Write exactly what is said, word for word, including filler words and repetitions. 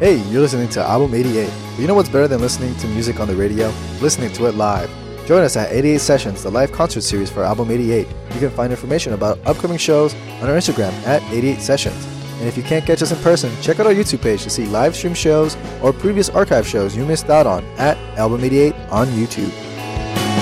Hey, you're listening to Album eighty-eight. But you know what's better than listening to music on the radio? Listening to it live. Join us at eighty-eight Sessions, the live concert series for Album eighty-eight. You can find information about upcoming shows on our Instagram at eighty-eight Sessions. And if you can't catch us in person, check out our YouTube page to see live stream shows or previous archive shows you missed out on at Album eighty-eight on YouTube.